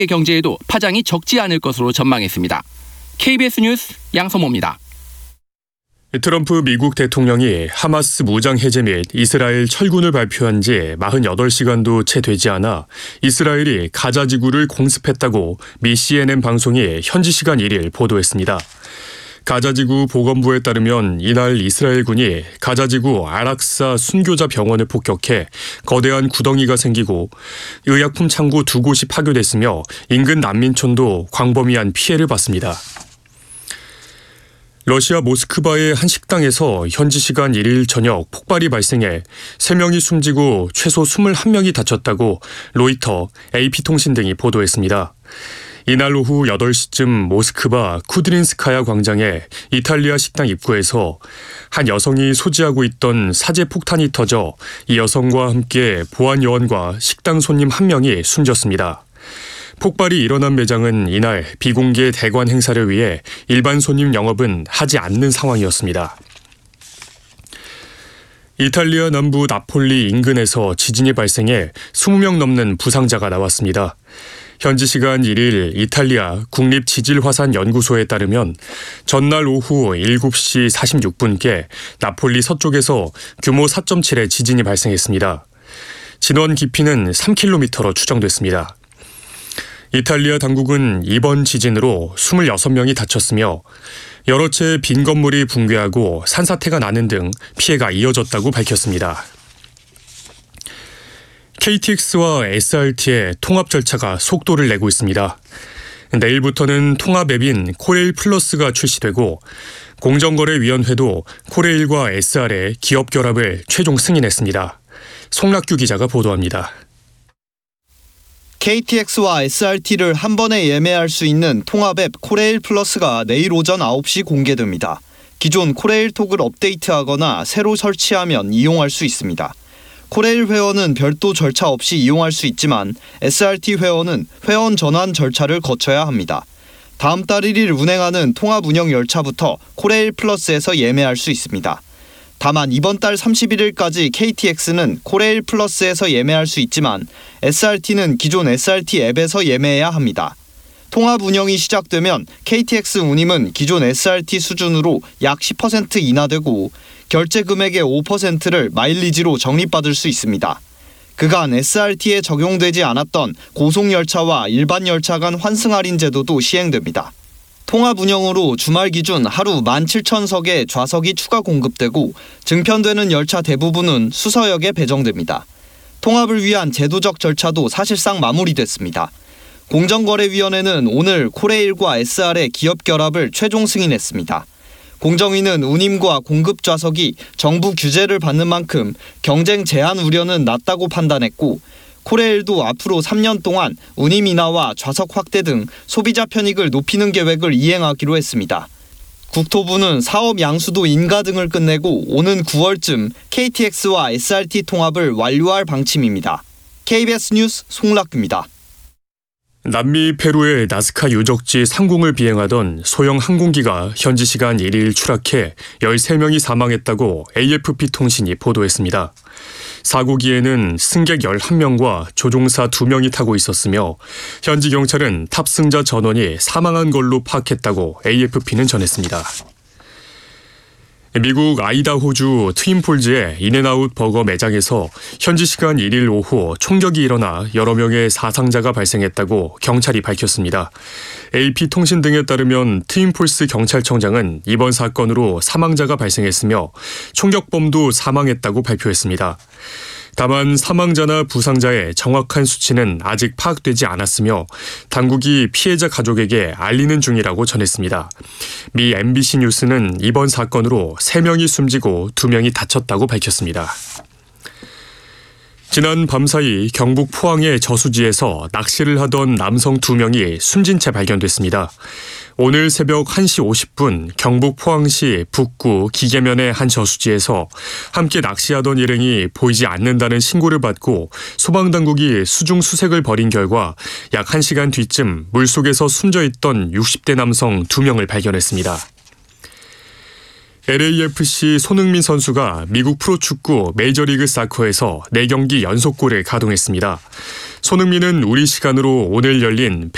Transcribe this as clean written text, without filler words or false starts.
경제에도 파장이 적지 않을 것으로 전망했습니다. KBS 뉴스 양성모입니다. 트럼프 미국 대통령이 하마스 무장 해제 및 이스라엘 철군을 발표한 지 48시간도 채 되지 않아 이스라엘이 가자 지구를 공습했다고 미 CNN 방송이 현지 시간 1일 보도했습니다. 가자지구 보건부에 따르면 이날 이스라엘군이 가자지구 아락사 순교자 병원을 폭격해 거대한 구덩이가 생기고 의약품 창고 2곳이 파괴됐으며 인근 난민촌도 광범위한 피해를 봤습니다. 러시아 모스크바의 한 식당에서 현지 시간 1일 저녁 폭발이 발생해 3명이 숨지고 최소 21명이 다쳤다고 로이터, AP통신 등이 보도했습니다. 이날 오후 8시쯤 모스크바 쿠드린스카야 광장의 이탈리아 식당 입구에서 한 여성이 소지하고 있던 사제 폭탄이 터져 이 여성과 함께 보안 요원과 식당 손님 1명이 숨졌습니다. 폭발이 일어난 매장은 이날 비공개 대관 행사를 위해 일반 손님 영업은 하지 않는 상황이었습니다. 이탈리아 남부 나폴리 인근에서 지진이 발생해 20명 넘는 부상자가 나왔습니다. 현지 시간 1일 이탈리아 국립지질화산연구소에 따르면 전날 오후 7시 46분께 나폴리 서쪽에서 규모 4.7의 지진이 발생했습니다. 진원 깊이는 3km로 추정됐습니다. 이탈리아 당국은 이번 지진으로 26명이 다쳤으며 여러 채 빈 건물이 붕괴하고 산사태가 나는 등 피해가 이어졌다고 밝혔습니다. KTX와 SRT의 통합 절차가 속도를 내고 있습니다. 내일부터는 통합 앱인 코레일 플러스가 출시되고 공정거래위원회도 코레일과 SR의 기업 결합을 최종 승인했습니다. 송락규 기자가 보도합니다. KTX와 SRT를 한 번에 예매할 수 있는 통합 앱 코레일 플러스가 내일 오전 9시 공개됩니다. 기존 코레일톡을 업데이트하거나 새로 설치하면 이용할 수 있습니다. 코레일 회원은 별도 절차 없이 이용할 수 있지만 SRT 회원은 회원 전환 절차를 거쳐야 합니다. 다음 달 1일 운행하는 통합 운영 열차부터 코레일 플러스에서 예매할 수 있습니다. 다만 이번 달 31일까지 KTX는 코레일 플러스에서 예매할 수 있지만 SRT는 기존 SRT 앱에서 예매해야 합니다. 통합 운영이 시작되면 KTX 운임은 기존 SRT 수준으로 약 10% 인하되고 결제 금액의 5%를 마일리지로 적립받을 수 있습니다. 그간 SRT에 적용되지 않았던 고속열차와 일반 열차 간 환승 할인 제도도 시행됩니다. 통합 운영으로 주말 기준 하루 17,000석의 좌석이 추가 공급되고 증편되는 열차 대부분은 수서역에 배정됩니다. 통합을 위한 제도적 절차도 사실상 마무리됐습니다. 공정거래위원회는 오늘 코레일과 SR의 기업 결합을 최종 승인했습니다. 공정위는 운임과 공급 좌석이 정부 규제를 받는 만큼 경쟁 제한 우려는 낮다고 판단했고 코레일도 앞으로 3년 동안 운임 인하와 좌석 확대 등 소비자 편익을 높이는 계획을 이행하기로 했습니다. 국토부는 사업 양수도 인가 등을 끝내고 오는 9월쯤 KTX와 SRT 통합을 완료할 방침입니다. KBS 뉴스 송락규입니다. 남미 페루의 나스카 유적지 상공을 비행하던 소형 항공기가 현지 시간 1일 추락해 13명이 사망했다고 AFP 통신이 보도했습니다. 사고기에는 승객 11명과 조종사 2명이 타고 있었으며 현지 경찰은 탑승자 전원이 사망한 걸로 파악했다고 AFP는 전했습니다. 미국 아이다호주 트윈폴즈의 인앤아웃 버거 매장에서 현지 시간 1일 오후 총격이 일어나 여러 명의 사상자가 발생했다고 경찰이 밝혔습니다. AP통신 등에 따르면 트윈폴스 경찰청장은 이번 사건으로 사망자가 발생했으며 총격범도 사망했다고 발표했습니다. 다만 사망자나 부상자의 정확한 수치는 아직 파악되지 않았으며 당국이 피해자 가족에게 알리는 중이라고 전했습니다. 미 MBC 뉴스는 이번 사건으로 3명이 숨지고 2명이 다쳤다고 밝혔습니다. 지난 밤사이 경북 포항의 저수지에서 낚시를 하던 남성 2명이 숨진 채 발견됐습니다. 오늘 새벽 1시 50분 경북 포항시 북구 기계면의 한 저수지에서 함께 낚시하던 일행이 보이지 않는다는 신고를 받고 소방당국이 수중 수색을 벌인 결과 약 1시간 뒤쯤 물속에서 숨져있던 60대 남성 2명을 발견했습니다. LAFC 손흥민 선수가 미국 프로축구 메이저리그 사커에서 4경기 연속골을 가동했습니다. 손흥민은 우리 시간으로 오늘 열린